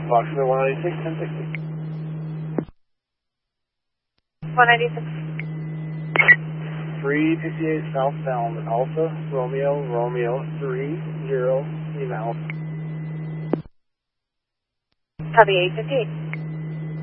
Approximately 196, 1060. 196. 358 southbound, Alpha, Romeo, Romeo, 30, email. Copy 858.